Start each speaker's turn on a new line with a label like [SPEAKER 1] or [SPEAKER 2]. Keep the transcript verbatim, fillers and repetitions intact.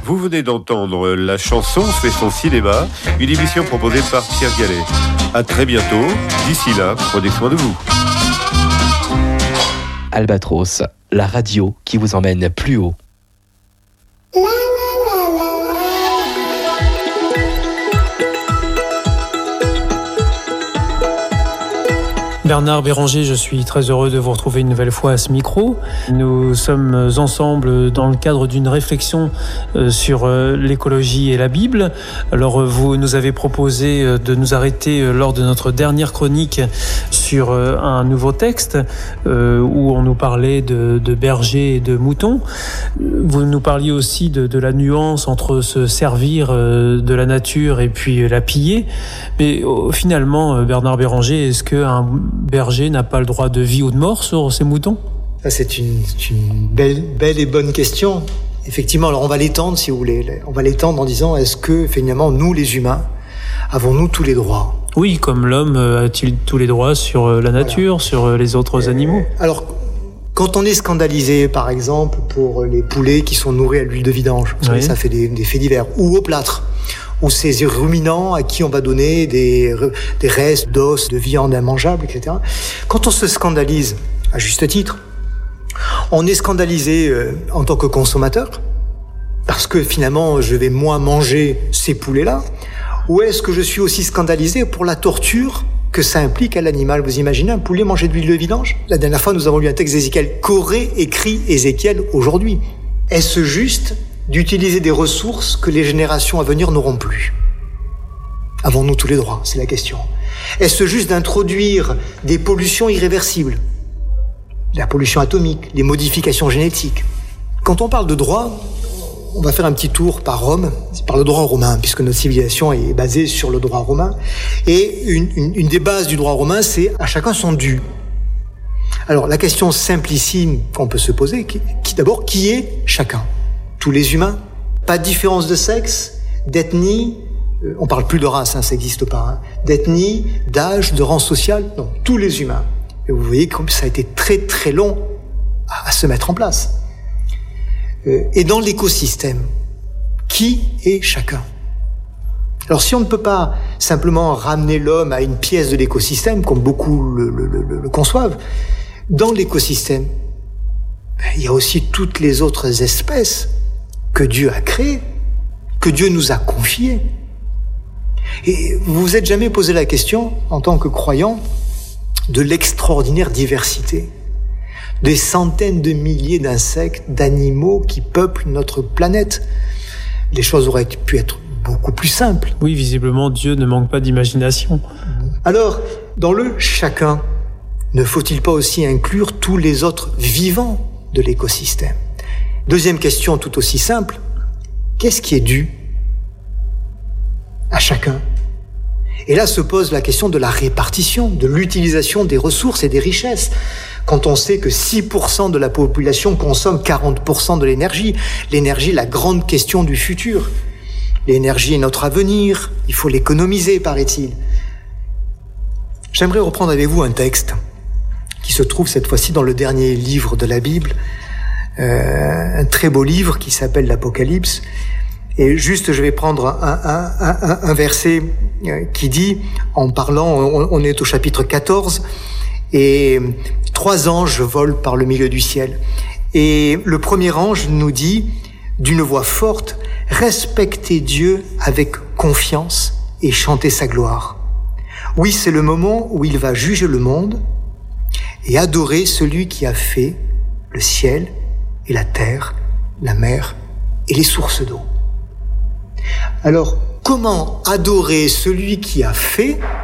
[SPEAKER 1] Vous venez d'entendre La chanson fait son cinéma, une émission proposée par Pierre Gallet. À très bientôt. D'ici là, prenez soin de vous.
[SPEAKER 2] Albatros, la radio qui vous emmène plus haut.
[SPEAKER 3] Bernard Béranger, je suis très heureux de vous retrouver une nouvelle fois à ce micro. Nous sommes ensemble dans le cadre d'une réflexion sur l'écologie et la Bible. Alors, vous nous avez proposé de nous arrêter lors de notre dernière chronique sur un nouveau texte où on nous parlait de, de bergers et de moutons. Vous nous parliez aussi de, de la nuance entre se servir de la nature et puis la piller. Mais finalement, Bernard Béranger, est-ce qu'un berger n'a pas le droit de vie ou de mort sur ses moutons ?
[SPEAKER 4] C'est une, c'est une belle, belle et bonne question. Effectivement, alors on va l'étendre, si vous voulez. On va l'étendre en disant, est-ce que, finalement, nous, les humains, avons-nous tous les droits ?
[SPEAKER 3] Oui, comme l'homme a-t-il tous les droits sur la nature, voilà. Sur les autres euh, animaux ?
[SPEAKER 4] Alors, quand on est scandalisé, par exemple, pour les poulets qui sont nourris à l'huile de vidange, vous savez, oui. Ça fait des, des faits divers, ou au plâtre, ou ces ruminants à qui on va donner des, des restes d'os, de viande immangeable, et cetera. Quand on se scandalise, à juste titre, on est scandalisé euh, en tant que consommateur, parce que finalement, je vais moins manger ces poulets-là, ou est-ce que je suis aussi scandalisé pour la torture que ça implique à l'animal ? Vous imaginez un poulet manger de l'huile de vidange ? La dernière fois, nous avons lu un texte d'Ézéchiel qu'aurait écrit Ézéchiel aujourd'hui. Est-ce juste d'utiliser des ressources que les générations à venir n'auront plus ? Avons-nous tous les droits ? C'est la question. Est-ce juste d'introduire des pollutions irréversibles ? La pollution atomique, les modifications génétiques. Quand on parle de droit, on va faire un petit tour par Rome, par le droit romain, puisque notre civilisation est basée sur le droit romain. Et une, une, une des bases du droit romain, c'est à chacun son dû. Alors, la question simplissime qu'on peut se poser, qui, qui d'abord, qui est chacun ? Tous les humains, pas de différence de sexe, d'ethnie, euh, on parle plus de race, hein, ça n'existe pas, hein, d'ethnie, d'âge, de rang social, non, tous les humains. Et vous voyez comme ça a été très très long à, à se mettre en place. Euh, et dans l'écosystème, qui est chacun ? Alors si on ne peut pas simplement ramener l'homme à une pièce de l'écosystème, comme beaucoup le, le, le, le conçoivent, dans l'écosystème, ben, il y a aussi toutes les autres espèces que Dieu a créé, que Dieu nous a confié. Et vous vous êtes jamais posé la question, en tant que croyant, de l'extraordinaire diversité, des centaines de milliers d'insectes, d'animaux qui peuplent notre planète. Les choses auraient pu être beaucoup plus simples.
[SPEAKER 3] Oui, visiblement, Dieu ne manque pas d'imagination.
[SPEAKER 4] Alors, dans le chacun, ne faut-il pas aussi inclure tous les autres vivants de l'écosystème ? Deuxième question tout aussi simple, qu'est-ce qui est dû à chacun ? Et là se pose la question de la répartition, de l'utilisation des ressources et des richesses. Quand on sait que six pour cent de la population consomme quarante pour cent de l'énergie, l'énergie est la grande question du futur. L'énergie est notre avenir, il faut l'économiser, paraît-il. J'aimerais reprendre avec vous un texte qui se trouve cette fois-ci dans le dernier livre de la Bible, Euh, un très beau livre qui s'appelle l'Apocalypse. Et juste, je vais prendre un, un, un, un verset qui dit, en parlant, on, on est au chapitre quatorze, et trois anges volent par le milieu du ciel. Et le premier ange nous dit, d'une voix forte, « Respectez Dieu avec confiance et chantez sa gloire. Oui, c'est le moment où il va juger le monde et adorer celui qui a fait le ciel et la terre, la mer et les sources d'eau. » Alors, comment adorer celui qui a fait